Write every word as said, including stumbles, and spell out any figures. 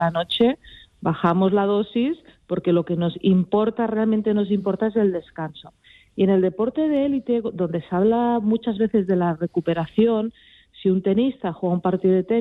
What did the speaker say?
esta noche bajamos la dosis porque lo que nos importa, realmente nos importa, es el descanso. Y en el deporte de élite, donde se habla muchas veces de la recuperación, si un tenista juega un partido de tenis